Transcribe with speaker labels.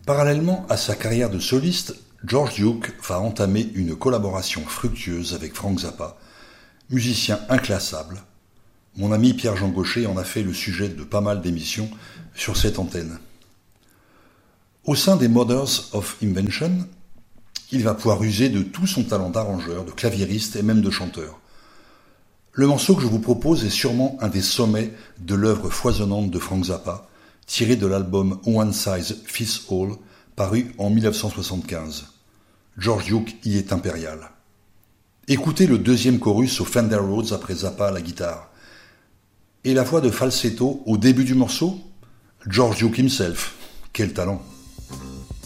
Speaker 1: Parallèlement à sa carrière de soliste, George Duke va entamer une collaboration fructueuse avec Frank Zappa, musicien inclassable. Mon ami Pierre-Jean Gaucher en a fait le sujet de pas mal d'émissions sur cette antenne. Au sein des Mothers of Invention, il va pouvoir user de tout son talent d'arrangeur, de claviériste et même de chanteur. Le morceau que je vous propose est sûrement un des sommets de l'œuvre foisonnante de Frank Zappa, tiré de l'album One Size Fits All, paru en 1975. George Duke y est impérial. Écoutez le deuxième chorus au Fender Rhodes après Zappa à la guitare. Et la voix de falsetto au début du morceau, George Duke himself. Quel talent!